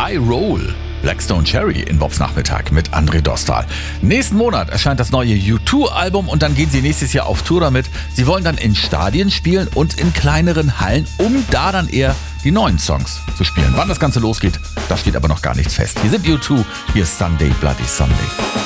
I Roll. Blackstone Cherry in Bobs Nachmittag mit André Dostal. Nächsten Monat erscheint das neue U2-Album und dann gehen sie nächstes Jahr auf Tour damit. Sie wollen dann in Stadien spielen und in kleineren Hallen, um da dann eher die neuen Songs zu spielen. Wann das Ganze losgeht, da steht aber noch gar nichts fest. Hier sind U2, hier ist Sunday Bloody Sunday.